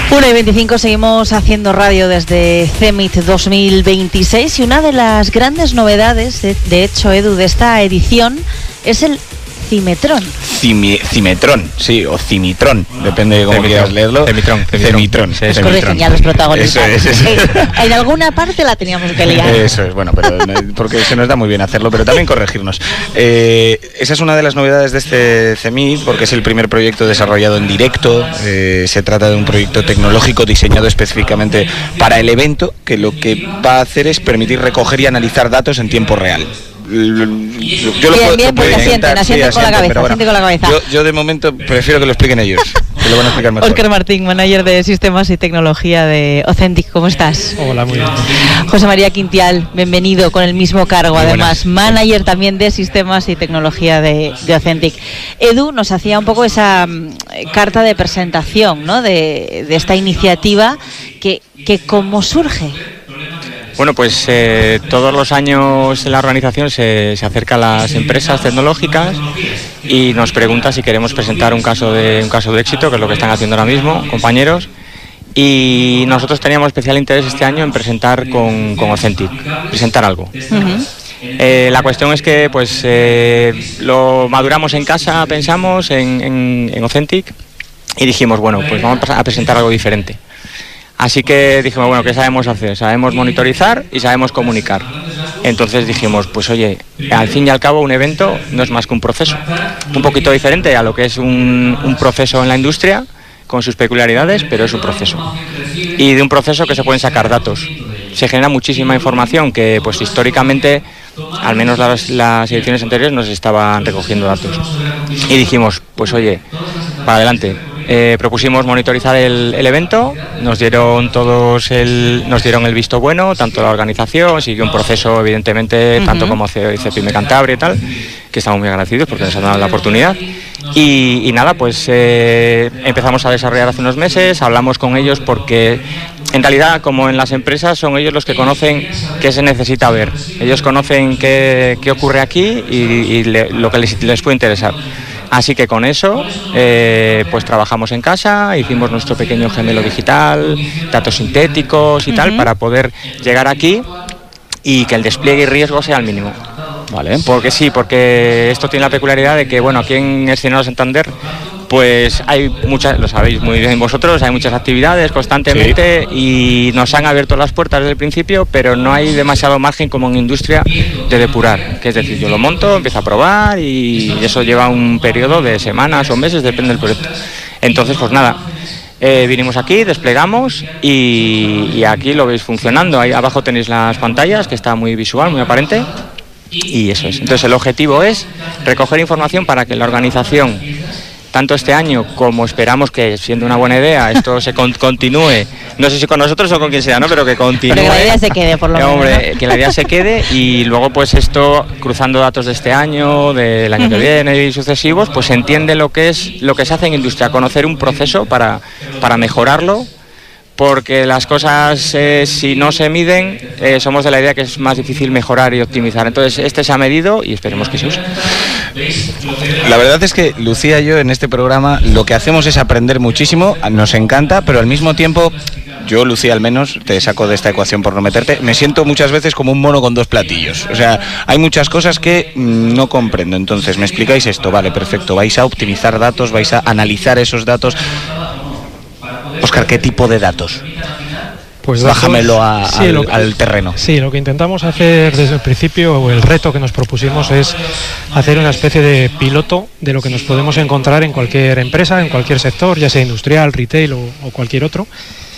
1:25, seguimos haciendo radio desde CEMIT 2026 y una de las grandes novedades, de hecho, Edu, de esta edición es el Cimetrón. Cimetrón, sí, o Cimitron, depende de cómo quieras leerlo. Cimetrón. Sí, es corrigen ya los protagonistas. Eso es. En alguna parte la teníamos que liar. Eso es, bueno, pero porque se nos da muy bien hacerlo, pero también corregirnos. Esa es una de las novedades de este CEMIT, porque es el primer proyecto desarrollado en directo. Se trata de un proyecto tecnológico diseñado específicamente para el evento, que lo que va a hacer es permitir recoger y analizar datos en tiempo real. Yo bien, pues asienten con la cabeza. Yo de momento prefiero que lo expliquen ellos, que lo van a explicar mejor. Óscar Martín, manager de Sistemas y Tecnología de Authentic, ¿cómo estás? Hola, muy bien. José María Quintial, bienvenido, con el mismo cargo, además, manager también de Sistemas y Tecnología de Authentic. Edu nos hacía un poco esa carta de presentación, ¿no?, de esta iniciativa que ¿cómo surge? Bueno, pues todos los años en la organización se acerca a las empresas tecnológicas y nos pregunta si queremos presentar un caso de éxito, que es lo que están haciendo ahora mismo, compañeros. Y nosotros teníamos especial interés este año en presentar con Authentic, presentar algo. La cuestión es que pues lo maduramos en casa, pensamos en Authentic y dijimos, bueno, pues vamos a presentar algo diferente. Así que dijimos, bueno, ¿qué sabemos hacer? Sabemos monitorizar y sabemos comunicar. Entonces dijimos, pues oye, al fin y al cabo un evento no es más que un proceso. Un poquito diferente a lo que es un proceso en la industria, con sus peculiaridades, pero es un proceso. Y de un proceso que se pueden sacar datos. Se genera muchísima información que pues históricamente, al menos las ediciones anteriores, nos estaban recogiendo datos. Y dijimos, pues oye, para adelante. Propusimos monitorizar el evento, nos dieron el visto bueno, tanto la organización, siguió un proceso evidentemente, tanto como CEPIME Cantabria y tal, que estamos muy agradecidos porque nos han dado la oportunidad. Y nada, pues empezamos a desarrollar hace unos meses, hablamos con ellos porque en realidad, como en las empresas, son ellos los que conocen qué se necesita ver. Ellos conocen qué ocurre aquí y lo que les puede interesar. Así que con eso, pues trabajamos en casa, hicimos nuestro pequeño gemelo digital, datos sintéticos y tal, para poder llegar aquí y que el despliegue y riesgo sea el mínimo. Vale. Porque esto tiene la peculiaridad de que, bueno, aquí en Escenario Santander, pues hay muchas, lo sabéis muy bien vosotros, hay muchas actividades constantemente y nos han abierto las puertas desde el principio, pero no hay demasiado margen como en industria de depurar, que es decir, yo lo monto, empiezo a probar y eso lleva un periodo de semanas o meses, depende del proyecto. Entonces, pues nada, vinimos aquí, desplegamos y aquí lo veis funcionando. Ahí abajo tenéis las pantallas, que está muy visual, muy aparente. Y eso es. Entonces el objetivo es recoger información para que la organización, tanto este año como esperamos que, siendo una buena idea, esto se continúe, no sé si con nosotros o con quien sea, ¿no? Pero que continúe. Pero que la idea se quede, por lo menos. Hombre, que la idea se quede y luego pues esto, cruzando datos de este año, del año que viene y sucesivos, pues se entiende lo que se hace en industria, conocer un proceso para mejorarlo. Porque las cosas, si no se miden, somos de la idea que es más difícil mejorar y optimizar. Entonces, este se ha medido y esperemos que se use. La verdad es que Lucía y yo en este programa lo que hacemos es aprender muchísimo, nos encanta, pero al mismo tiempo, yo, Lucía, al menos, te saco de esta ecuación por no meterte, me siento muchas veces como un mono con dos platillos. O sea, hay muchas cosas que no comprendo. Entonces, me explicáis esto, vale, perfecto, vais a optimizar datos, vais a analizar esos datos. Óscar, ¿qué tipo de datos? Pues bájamelo al terreno. Sí, lo que intentamos hacer desde el principio, o el reto que nos propusimos, es hacer una especie de piloto de lo que nos podemos encontrar en cualquier empresa, en cualquier sector, ya sea industrial, retail o cualquier otro,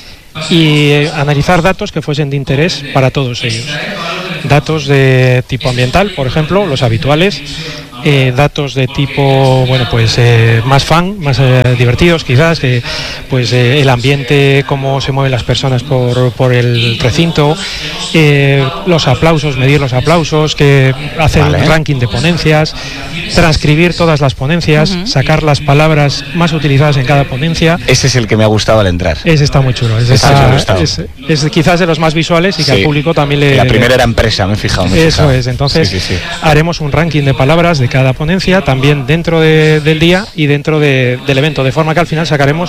y analizar datos que fuesen de interés para todos ellos. Datos de tipo ambiental, por ejemplo, los habituales. Datos de tipo, bueno, pues más fun, más divertidos quizás, pues el ambiente, cómo se mueven las personas por el recinto, los aplausos, medir los aplausos, hacer un ranking de ponencias, transcribir todas las ponencias, sacar las palabras más utilizadas en cada ponencia. Ese es el que me ha gustado al entrar. Ese está muy chulo. Es quizás de los más visuales y que al público también le... La primera era empresa, me he fijado. Eso es, entonces haremos un ranking de palabras de cada ponencia, también dentro del día y dentro del evento, de forma que al final sacaremos la palabra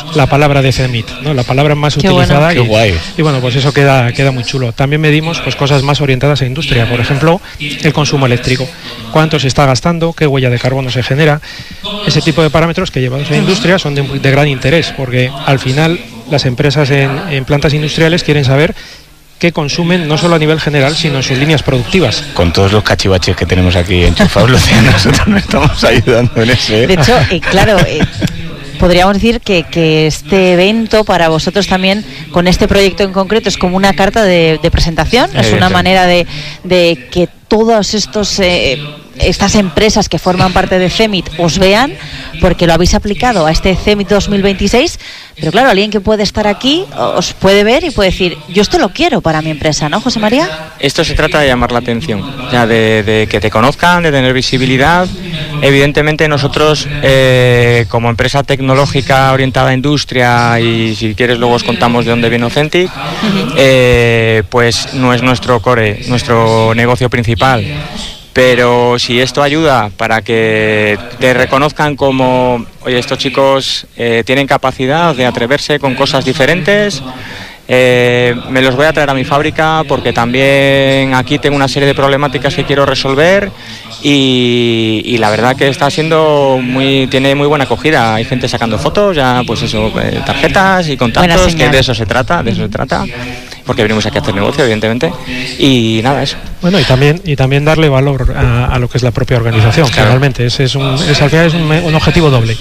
palabra de CEMIT, ¿no? La palabra más utilizada. Qué guay. Y bueno, pues eso queda muy chulo. También medimos pues cosas más orientadas a industria, por ejemplo, el consumo eléctrico. Cuánto se está gastando, qué huella de carbono se genera. Ese tipo de parámetros que llevados a industria son de gran interés, porque al final las empresas en plantas industriales quieren saber qué consumen, no solo a nivel general, sino en sus líneas productivas. Con todos los cachivaches que tenemos aquí enchufados, Lucía, nosotros nos estamos ayudando en eso, ¿eh? De hecho, claro, podríamos decir que este evento para vosotros también, con este proyecto en concreto, es como una carta de presentación, es una manera de que todos estas empresas que forman parte de CEMIT os vean, porque lo habéis aplicado a este CEMIT 2026, pero claro, alguien que puede estar aquí os puede ver y puede decir, yo esto lo quiero para mi empresa, ¿no, José María? Esto se trata de llamar la atención, ya de que te conozcan, de tener visibilidad. Evidentemente nosotros, como empresa tecnológica orientada a industria, y si quieres luego os contamos de dónde viene Authentic, pues no es nuestro core, nuestro negocio principal. Pero si esto ayuda para que te reconozcan como, oye, estos chicos tienen capacidad de atreverse con cosas diferentes, me los voy a traer a mi fábrica porque también aquí tengo una serie de problemáticas que quiero resolver, y la verdad que está siendo tiene muy buena acogida. Hay gente sacando fotos, ya pues eso, tarjetas y contactos, que de eso se trata, porque venimos aquí a hacer negocio, evidentemente, y nada, eso. Bueno, y también darle valor a lo que es la propia organización, claro. Realmente, al final es un objetivo doble.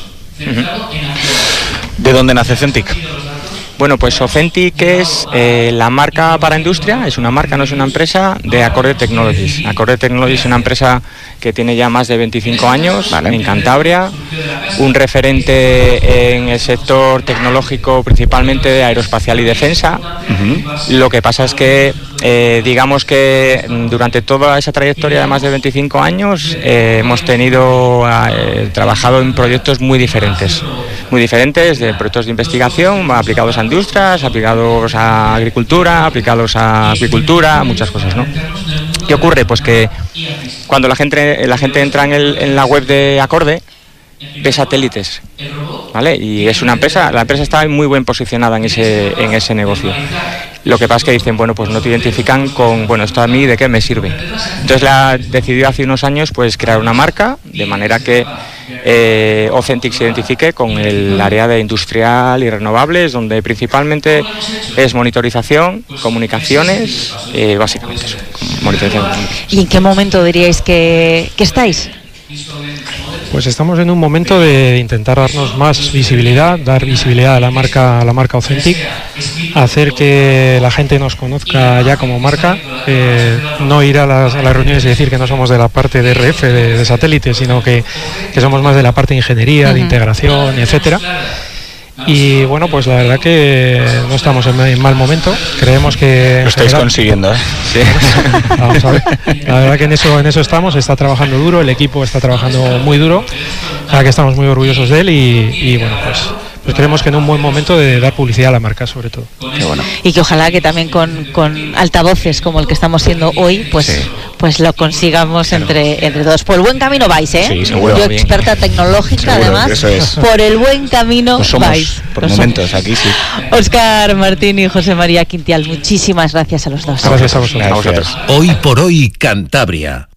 ¿De dónde nace Authentic? Bueno, pues Authentic es la marca para industria, es una marca, no es una empresa, de Acorde Technologies. Acorde Technologies es una empresa que tiene ya más de 25 años, ¿vale?, en Cantabria, un referente en el sector tecnológico, principalmente de aeroespacial y defensa. Lo que pasa es que, digamos que durante toda esa trayectoria de más de 25 años hemos trabajado en proyectos muy diferentes, de proyectos de investigación aplicados a industrias, aplicados a agricultura, aplicados a apicultura, muchas cosas, ¿no? ¿Qué ocurre? Pues que cuando la gente entra en la web de Acorde, ve satélites, ¿vale? Y es la empresa está muy bien posicionada en ese negocio. Lo que pasa es que dicen, bueno, pues no te identifican con, bueno, esto a mí de qué me sirve. Entonces decidió hace unos años pues crear una marca, de manera que Authentic se identifique con el área de industrial y renovables, donde principalmente es monitorización, comunicaciones, básicamente eso, monitorización. ¿Y en qué momento diríais que estáis? Pues estamos en un momento de intentar darnos más visibilidad, dar visibilidad a la marca Authentic, hacer que la gente nos conozca ya como marca, no ir a las reuniones y decir que no somos de la parte de RF, de satélites, sino que somos más de la parte de ingeniería, de integración, etcétera. Y bueno, pues la verdad que no estamos en mal momento, creemos que... Lo estáis consiguiendo, ¿eh? Sí. Vamos a ver. La verdad que en eso estamos, está trabajando duro, el equipo está trabajando muy duro, la verdad que estamos muy orgullosos de él y bueno, pues creemos que en un buen momento de dar publicidad a la marca, sobre todo. Qué bueno. Y que ojalá que también con altavoces como el que estamos siendo hoy, pues lo consigamos entre todos. Por el buen camino vais, ¿eh? Sí, seguro. Yo, experta tecnológica, seguro, además, eso es. por el buen camino pues somos, vais. Por momentos, aquí sí. Óscar Martín y José María Quintial, muchísimas gracias a los dos. Gracias a vosotros. Gracias. Hoy por hoy, Cantabria.